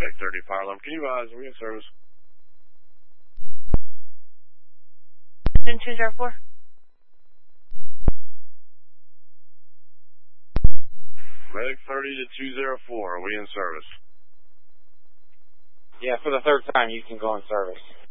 Medic 30 fire alarm. Can you advise, are we in service? 204. Medic 30 to 204, are we in service? Yeah, for the third time, you can go in service.